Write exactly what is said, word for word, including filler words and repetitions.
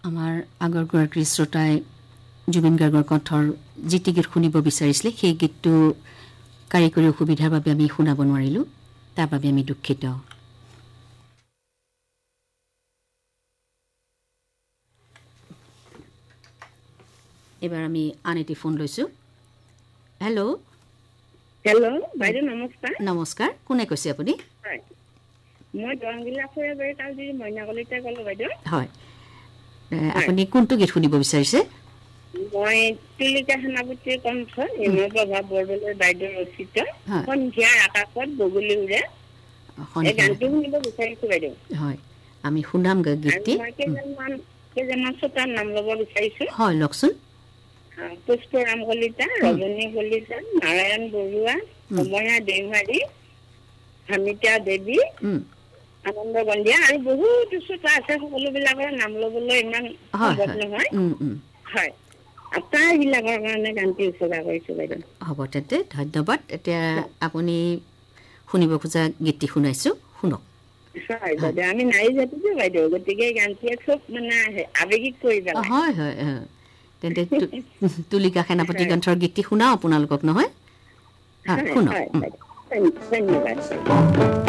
আমাৰ আগৰ গৰাকী শ্ৰোতাই জুবিন গাৰ্গৰ কণ্ঠৰ যিটি গীত শুনিব বিচাৰিছিলে সেই গীতটো কাৰিকৰী অসুবিধাৰ বাবে আমি শুনাব নোৱাৰিলোঁ তাৰ বাবে আমি দুঃখিত এবাৰ আমি আন এটি ফোন লৈছোঁ হেল্ল' হেল্ল' বাইদেউ নমস্কাৰ নমস্কাৰ কোনে কৈছে আপুনি হয় মই দৰংগিলা ফুৰাবাৰী কালজি মইনা কলিতা ক'লো বাইদেউ হয় আপুনি কোনটো গীত শুনিব বিচাৰিছে মই তুলিকা সেনাপতিৰ কণ্ঠ হিমপ্ৰভা বৰদলৈ বাইদেউৰ ৰচিত সন্ধিয়াৰ আকাশত বগলী উৰে এই গানটো শুনিব বিচাৰিছো বাইদেউ হয় আমি শুনাম গীতটি মই কেইজনমান কেইজনমান শ্ৰোতাৰ নাম ল'ব বিচাৰিছো হয় লওকচোন পুষ্পৰাম কলিতা ৰজনী কলিতা নাৰায়ণ বৰুৱা সময়া দেওমাৰী হামিতা দেৱী আনন্দ গন্ধিয়া আৰু বহুত শ্ৰোতা আছে সকলোবিলাকৰ নাম ল'বলৈ ইমান সম্ভৱ নহয় হয় আপোনাৰ বিলাকৰ কাৰণে গানটি উচৰ্গা কৰিছো বাইদেউ হ'ব তেন্তে ধন্যবাদ এতিয়া আপুনি শুনিব খোজা গীতটি শুনাইছো শুনক হয় বাইদেউ আমি নাৰী জাতি যে বাইদেউ গতিকে গানটিয়ে চব মানে আৱেগিক কৰি পেলায় হয় হয় তেন্তে তুলিকা সেনাপতি গ্ৰন্থৰ গীতটি শুনাও আপোনালোকক নহয় শুনক ধন্যবাদ